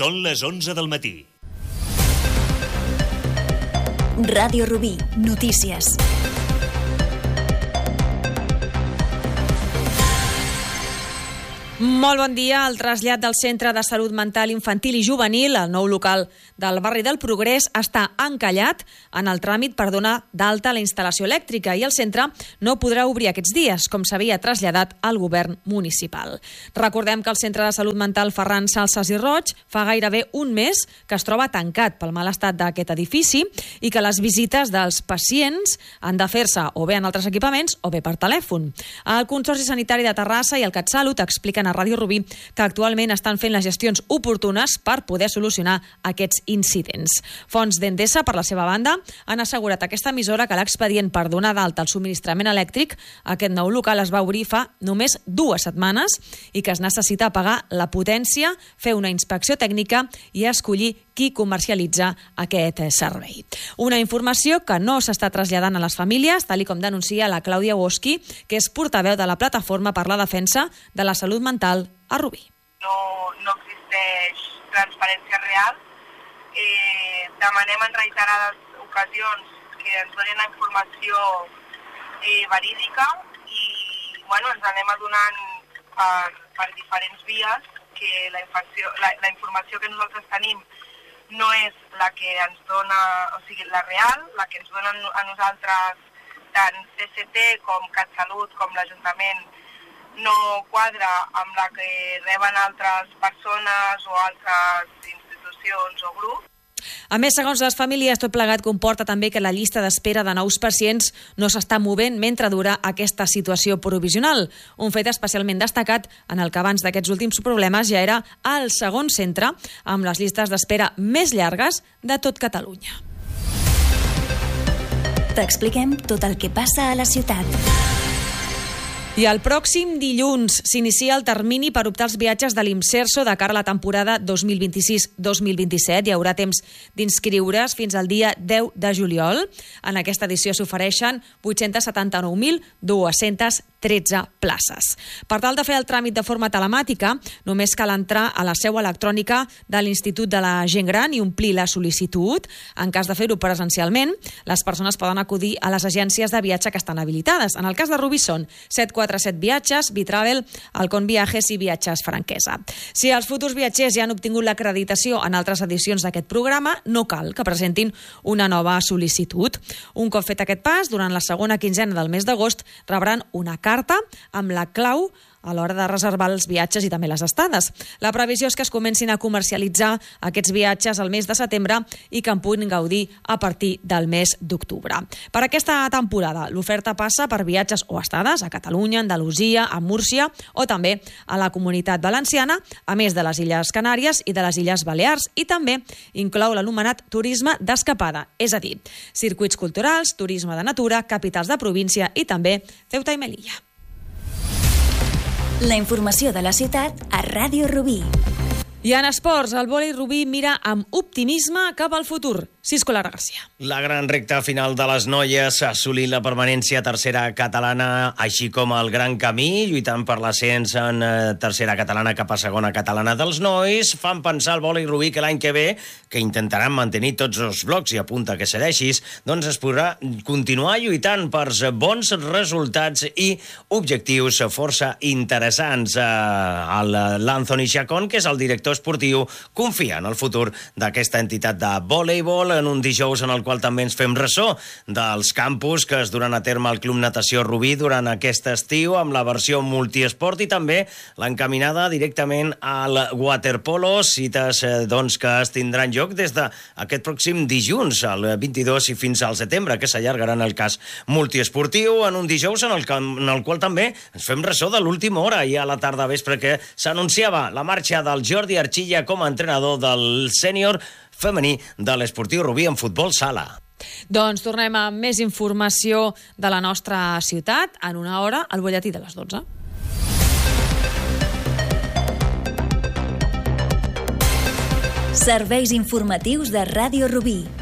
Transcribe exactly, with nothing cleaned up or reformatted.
Són les onze del matí. Ràdio Rubí, notícies. Molt bon dia. El trasllat del Centre de Salut Mental Infantil i Juvenil, el nou local del barri del Progrés, està encallat en el tràmit per donar d'alta la instal·lació elèctrica i el centre no podrà obrir aquests dies, com s'havia traslladat al govern municipal. Recordem que el Centre de Salut Mental Ferran Salsas i Roig fa gairebé un mes que es troba tancat pel mal estat d'aquest edifici i que les visites dels pacients han de fer-se o bé en altres equipaments o bé per telèfon. El Consorci Sanitari de Terrassa i el CatSalut expliquen a Ràdio Rubí que actualment estan fent les gestions oportunes per poder solucionar aquests incidents. Fonts d'Endesa, per la seva banda, han assegurat a aquesta emissora que l'expedient per donar d'alta el subministrament elèctric a aquest nou local es va obrir fa només dues setmanes i que es necessita pagar la potència, fer una inspecció tècnica i escollir qui comercialitza aquest servei. Una informació que no s'està traslladant a les famílies, tal com denuncia la Clàudia Woski, que és portaveu de la Plataforma per la Defensa de la Salut Mental a Rubí. No, no existeix transparència real. Eh, demanem en reiterades ocasions que ens donin la informació eh, verídica i bueno, ens anem adonant per, per diferents vies que la, infecció, la, la informació que nosaltres tenim no és la que ens dona, o sigui, la real, la que ens donen a nosaltres tant C C T com CatSalut com l'Ajuntament no quadra amb la que reben altres persones o altres institucions o grups. A més, segons les famílies, tot plegat comporta també que la llista d'espera de nous pacients no s'està movent mentre dura aquesta situació provisional. Un fet especialment destacat en el que abans d'aquests últims problemes ja era el segon centre amb les llistes d'espera més llargues de tot Catalunya. T'expliquem tot el que passa a la ciutat. I el pròxim dilluns s'inicia el termini per optar als viatges de l'Imserso de cara a la temporada dos mil vint-i-sis dos mil vint-i-set. Hi haurà temps d'inscriure's fins al dia deu de juliol. En aquesta edició s'ofereixen vuit-cents setanta-nou mil dos-cents tretze places. Per tal de fer el tràmit de forma telemàtica, només cal entrar a la seu electrònica de l'Institut de la Gent Gran i omplir la sol·licitud. En cas de fer-ho presencialment, les persones poden acudir a les agències de viatge que estan habilitades. En el cas de Rubí són set quatre set Viatges, Bitravel, Alcon Viajes i Viatges Franquesa. Si els futurs viatgers ja han obtingut l'acreditació en altres edicions d'aquest programa, no cal que presentin una nova sol·licitud. Un cop fet aquest pas, durant la segona quinzena del mes d'agost, rebran una carta amb la clau a l'hora de reservar els viatges i també les estades. La previsió és que es comencin a comercialitzar aquests viatges al mes de setembre i que en puguin gaudir a partir del mes d'octubre. Per aquesta temporada, l'oferta passa per viatges o estades a Catalunya, Andalusia, a Múrcia o també a la Comunitat Valenciana, a més de les Illes Canàries i de les Illes Balears, i també inclou l'anomenat turisme d'escapada, és a dir, circuits culturals, turisme de natura, capitals de província i també Ceuta i Melilla. La informació de la ciutat a Ràdio Rubí. I en esports, el vòlei Rubí mira amb optimisme cap al futur. Cisco Lara Garcia. La gran recta final de les noies ha assolit la permanència a tercera catalana, així com el gran camí, lluitant per l'ascens en tercera catalana cap a segona catalana dels nois, fan pensar al vòlei Rubí que l'any que ve, que intentaran mantenir tots els blocs i apunta que sereixis, doncs es podrà continuar lluitant per bons resultats i objectius força interessants. L'Anthony Chacón, que és el director esportiu, confia en el futur d'aquesta entitat de voleibol en un dijous en el qual també ens fem ressò dels campus que es duran a terme al Club Natació Rubí durant aquest estiu amb la versió multiesport i també l'encaminada directament al waterpolo, cites eh, doncs, que es tindran lloc des d'aquest pròxim dilluns, el vint-i-dos i fins al setembre, que s'allargaran el cas multiesportiu en un dijous en el, en el qual també ens fem ressò de l'última hora i a la tarda vespre que s'anunciava la marxa del Jordi Archilla com a entrenador del sènior femení de l'Esportiu Rubí en futbol sala. Doncs tornem amb més informació de la nostra ciutat en una hora al butlletí de les dotze. Serveis informatius de Ràdio Rubí.